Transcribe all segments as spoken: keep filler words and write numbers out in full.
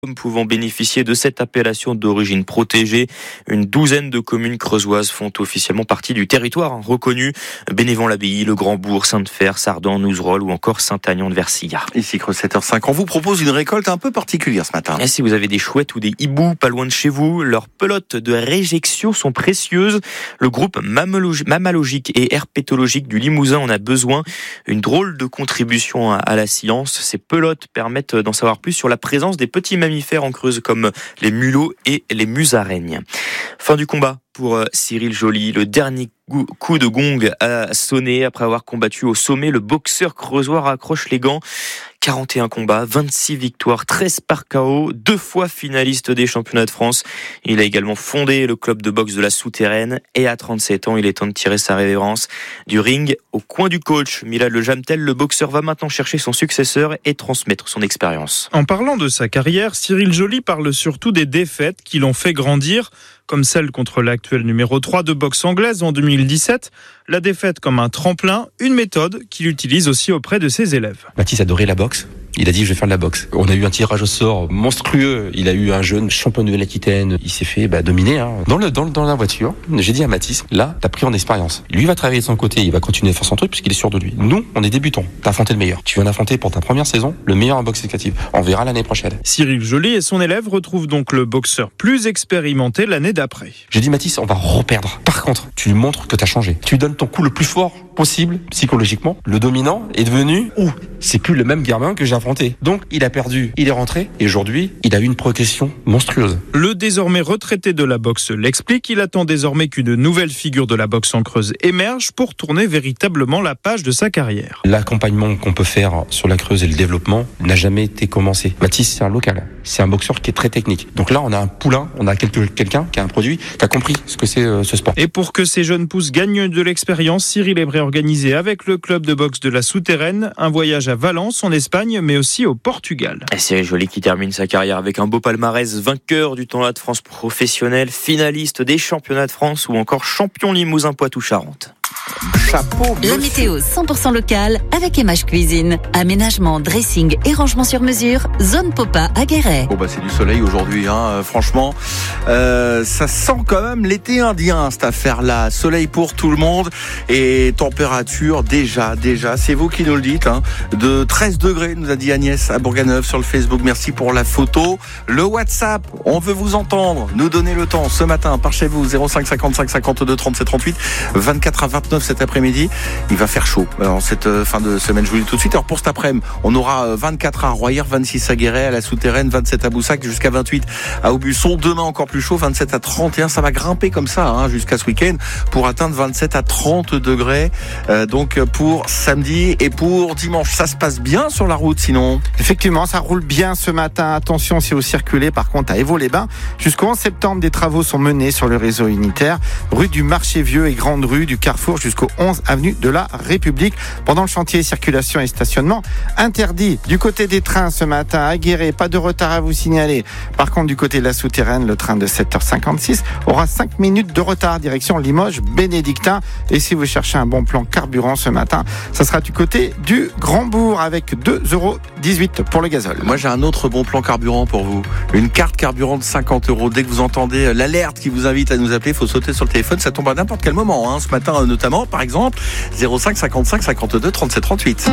Pouvant bénéficier de cette appellation d'origine protégée. Une douzaine de communes creusoises font officiellement partie du territoire reconnu. Bénévent-l'Abbaye, Le Grand-Bourg, Sainte-Fère, Sardan, Nouzerolles ou encore Saint-Agnan-de-Versilla. Ici Creuse sept heures cinq, on vous propose une récolte un peu particulière ce matin. Et si vous avez des chouettes ou des hiboux pas loin de chez vous, leurs pelotes de réjection sont précieuses. Le groupe mammalogique et herpétologique du Limousin en a besoin. Une drôle de contribution à la science. Ces pelotes permettent d'en savoir plus sur la présence des petits mammifères en Creuse comme les mulots et les musaraignes. Fin du combat pour Cyril Joly. Le dernier coup de gong a sonné après avoir combattu au sommet. Le boxeur creusois raccroche les gants. quarante et un combats, vingt-six victoires, treize par K O, deux fois finaliste des championnats de France. Il a également fondé le club de boxe de la Souterraine et à trente-sept ans, il est temps de tirer sa révérence du ring au coin du coach. Milad Le Jamtel, le boxeur, va maintenant chercher son successeur et transmettre son expérience. En parlant de sa carrière, Cyril Joly parle surtout des défaites qui l'ont fait grandir, comme celle contre l'actuel numéro trois de boxe anglaise en deux mille dix-sept. La défaite comme un tremplin, une méthode qu'il utilise aussi auprès de ses élèves. Mathis adorait la boxe. Il a dit je vais faire de la boxe. On a eu un tirage au sort monstrueux. Il a eu un jeune champion de Nouvelle-Aquitaine. Il s'est fait bah, dominer. Hein. Dans, le, dans, dans la voiture, j'ai dit à Mathis, là, t'as pris en expérience. Lui va travailler de son côté, il va continuer à faire son truc puisqu'il est sûr de lui. Nous, on est débutants. T'as affronté le meilleur. Tu viens d'affronter pour ta première saison le meilleur en boxe éducative. On verra l'année prochaine. Cyril Joly et son élève retrouvent donc le boxeur plus expérimenté l'année d'après. J'ai dit Mathis, on va reperdre. Par contre, tu lui montres que t'as changé. Tu lui donnes ton coup le plus fort possible psychologiquement. Le dominant est devenu, ouh, c'est plus le même gamin que j'ai affronté. Donc, il a perdu, il est rentré, et aujourd'hui, il a eu une progression monstrueuse. Le désormais retraité de la boxe l'explique, il attend désormais qu'une nouvelle figure de la boxe en Creuse émerge pour tourner véritablement la page de sa carrière. L'accompagnement qu'on peut faire sur la Creuse et le développement n'a jamais été commencé. Mathis, c'est un local, c'est un boxeur qui est très technique. Donc là, on a un poulain, on a quelque, quelqu'un qui a un produit, qui a compris ce que c'est euh, ce sport. Et pour que ces jeunes pousses gagnent de l'expérience, Cyril est prêt à organiser avec le club de boxe de la Souterraine un voyage à Valence en Espagne, mais aussi au Portugal. Et Cyril Joly qui termine sa carrière avec un beau palmarès, vainqueur du tournoi de France professionnel, finaliste des championnats de France ou encore champion Limousin Poitou-Charentes. Chapeau. La météo cent pour cent locale avec M H Cuisine. Aménagement, dressing et rangement sur mesure. Zone Popa à Guéret. Bon bah c'est du soleil aujourd'hui, hein. Euh, franchement, euh, ça sent quand même l'été indien cette affaire-là. Soleil pour tout le monde et température déjà, déjà. C'est vous qui nous le dites, hein. De treize degrés, nous a dit Agnès à Bourganeuf sur le Facebook. Merci pour la photo. Le WhatsApp, on veut vous entendre. Nous donner le temps ce matin par chez vous. zéro cinq cinquante-cinq cinquante-deux trente-sept trente-huit, vingt-quatre à vingt-neuf cet après-midi. Il va faire chaud en cette fin de semaine, je vous le dis tout de suite. Alors pour cet après-midi, on aura vingt-quatre à Royer, vingt-six à Guéret, à la Souterraine, vingt-sept à Boussac, jusqu'à vingt-huit à Aubusson. Demain encore plus chaud, vingt-sept à trente et un. Ça va grimper comme ça hein, jusqu'à ce week-end pour atteindre vingt-sept à trente degrés. Euh, donc pour samedi et pour dimanche. Ça se passe bien sur la route sinon? Effectivement, ça roule bien ce matin. Attention si vous circulez par contre à Évaux-les-Bains. Jusqu'au onze septembre, des travaux sont menés sur le réseau unitaire. Rue du Marché Vieux et Grande Rue du Carrefour jusqu'au onze avenue de la République. Pendant le chantier, circulation et stationnement interdit. Du côté des trains ce matin à Guéret, pas de retard à vous signaler. Par contre, du côté de la Souterraine, le train de sept heures cinquante-six aura cinq minutes de retard direction Limoges-Bénédictin. Et si vous cherchez un bon plan carburant ce matin, ça sera du côté du Grand-Bourg avec deux euros dix-huit pour le gazole. Moi, j'ai un autre bon plan carburant pour vous. Une carte carburant de cinquante euros. Dès que vous entendez l'alerte qui vous invite à nous appeler, il faut sauter sur le téléphone. Ça tombe à n'importe quel moment. Hein. Ce matin, notamment, par exemple, zéro cinq cinquante-cinq cinquante-deux trente-sept trente-huit.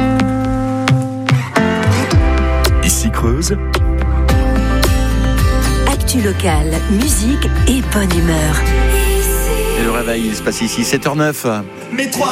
Ici Creuse. Actu locale, musique et bonne humeur. Et le réveil, il se passe ici, sept heures neuf.